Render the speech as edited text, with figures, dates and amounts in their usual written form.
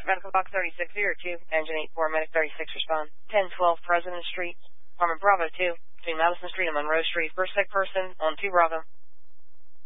Medical Box 3602, Engine 84, Medic 36, respond. 1012 President Street, Apartment Bravo 2, between Madison Street and Monroe Street. First sick person on 2 Bravo.